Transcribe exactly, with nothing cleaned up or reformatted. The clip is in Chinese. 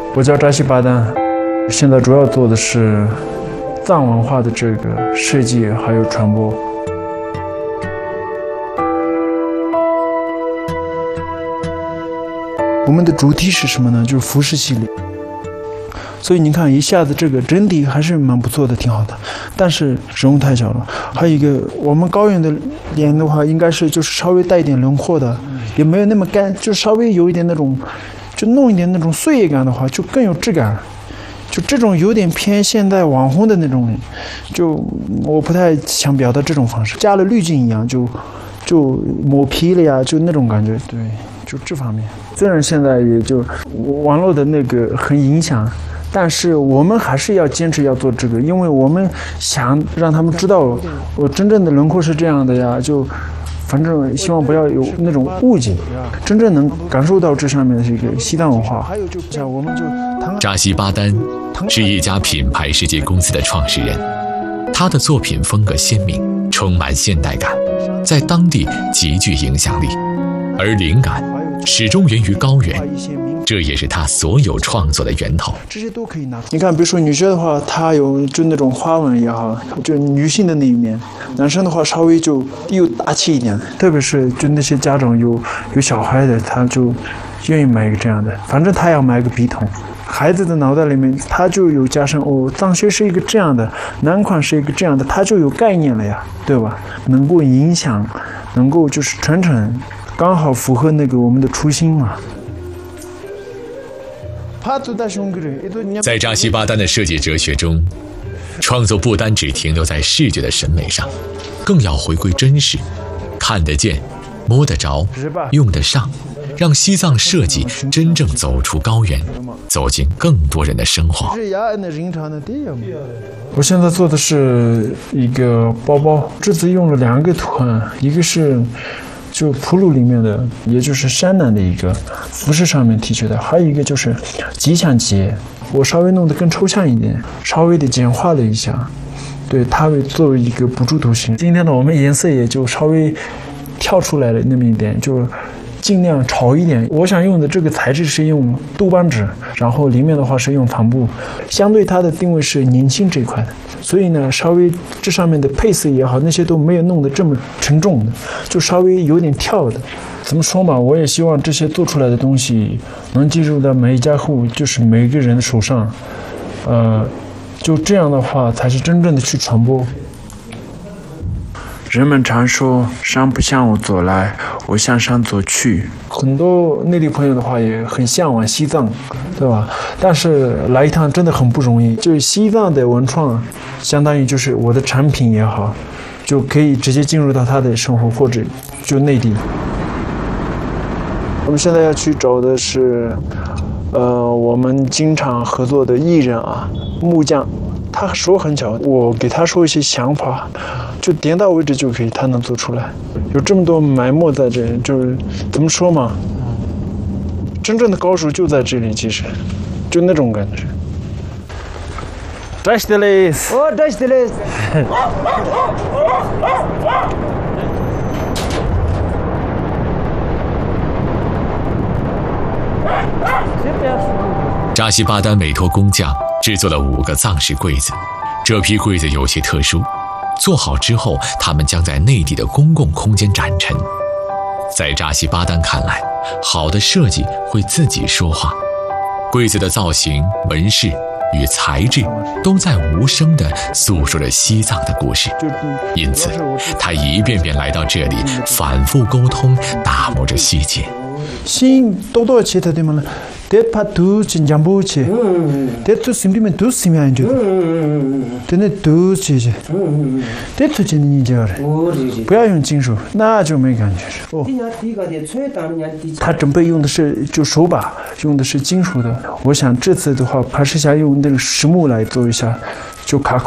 我叫扎西巴丹，现在主要做的是藏文化的这个设计还有传播。我们的主题是什么呢？就是服饰系列。所以你看，一下子这个整体还是蛮不错的，挺好的。但是人物太小了。还有一个，我们高原的脸的话，应该是就是稍微带一点轮廓的，也没有那么干，就稍微有一点那种，就弄一点那种岁月感的话，就更有质感。就这种有点偏现代网红的那种，就我不太想表达这种方式，加了滤镜一样，就就抹皮了呀，就那种感觉，对，就这方面。虽然现在也就网络的那个很影响。但是我们还是要坚持要做这个，因为我们想让他们知道我真正的轮廓是这样的呀，就反正希望不要有那种误解，真正能感受到这上面的这个西藏文化。还有就像我们就扎西巴丹是一家品牌设计公司的创始人，他的作品风格鲜明，充满现代感，在当地极具影响力，而灵感始终源于高原。这也是他所有创作的源头。 这些都可以拿。你看，比如说女生的话，她有就那种花纹也好，就女性的那一面；男生的话，稍微就又大气一点。特别是就那些家长有有小孩的，他就愿意买一个这样的。反正他要买个笔筒。孩子的脑袋里面，他就有加深哦，藏靴是一个这样的，男款是一个这样的，他就有概念了呀，对吧？能够影响，能够就是传承，刚好符合那个我们的初心嘛。 在扎西巴丹的设计哲学中，创作不单只停留在视觉的审美上，更要回归真实，看得见、摸得着、用得上，让西藏设计真正走出高原，走进更多人的生活。 我现在做的是一个包包，这次用了两个图案，一个是就普鲁里面的，也就是山南的一个服饰上面提取的，还有一个就是吉祥节，我稍微弄得更抽象一点，稍微的简化了一下，对，它为作为一个补助图形。今天呢，我们颜色也就稍微跳出来了那么一点，就尽量潮一点。我想用的这个材质是用杜邦纸，然后里面的话是用帆布，相对它的定位是年轻这一块的，所以呢，稍微这上面的配色也好，那些都没有弄得这么沉重的，就稍微有点跳的。怎么说嘛，我也希望这些做出来的东西能进入到每一家户，就是每一个人的手上，呃，就这样的话才是真正的去传播。人们常说山不向我走来，我向山走去。很多内地朋友的话也很向往西藏，对吧？但是来一趟真的很不容易。就是西藏的文创，相当于就是我的产品也好，就可以直接进入到他的生活，或者就内地。我们现在要去找的是，呃，我们经常合作的艺人啊，木匠。他手很巧，我给他说一些想法，就点到为止就可以，他能做出来。有这么多埋没在这里，就是怎么说嘛，真正的高手就在这里，其实就那种感觉。Dash the lace， 哦 ，dash the lace。 扎西巴丹委托工匠制作了五个藏式柜子，这批柜子有些特殊，做好之后，他们将在内地的公共空间展陈。在扎西巴丹看来，好的设计会自己说话，柜子的造型、纹饰与材质都在无声地诉说着西藏的故事，因此他一遍遍来到这里，反复沟通，打磨着细节。 sim todo ci te dimana te patu cinjambu ci te tu simplement tu simianju te ne tu ci te tu ci你这不要用金属，那就没感觉哦。他准备用的是就手把，用的是金属的。我想这次的话，还是想用那个实木来做一下，就卡口。